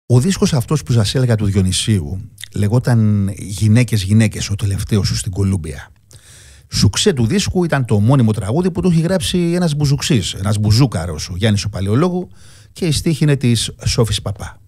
Ο δίσκος αυτός που σας έλεγα του Διονυσίου λεγόταν «Γυναίκες, ο τελευταίος σου στην Κολούμπια». Σουξέ του δίσκου ήταν το μόνιμο τραγούδι που του έχει γράψει ένας μπουζουξής, ένας μπουζούκαρος, ο Γιάννης ο Παλαιολόγου, και η στίχη είναι της Σόφης Παπά.